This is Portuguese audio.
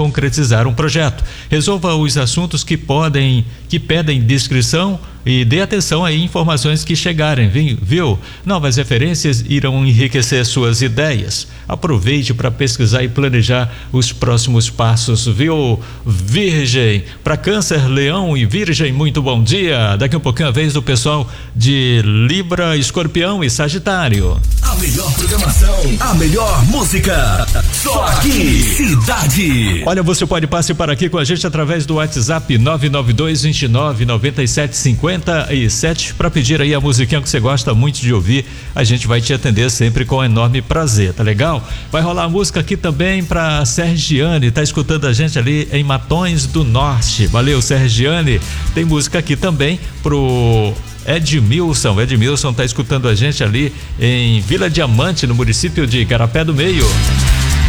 concretizar um projeto. Resolva os assuntos que pedem descrição e dê atenção aí informações que chegarem, viu? Novas referências irão enriquecer suas ideias. Aproveite para pesquisar e planejar os próximos passos, viu? Virgem, para Câncer, Leão e Virgem, muito bom dia. Daqui a pouquinho a vez do pessoal de Libra, Escorpião e Sagitário. A melhor programação, a melhor música, só aqui, Cidade. Olha, você pode participar aqui com a gente através do WhatsApp 992299757 para pedir aí a musiquinha que você gosta muito de ouvir. A gente vai te atender sempre com enorme prazer, tá legal? Vai rolar a música aqui também pra Sergiane, tá escutando a gente ali em Matões do Norte. Valeu, Sergiane. Tem música aqui também pro Edmilson tá escutando a gente ali em Vila Diamante, no município de Igarapé do Meio.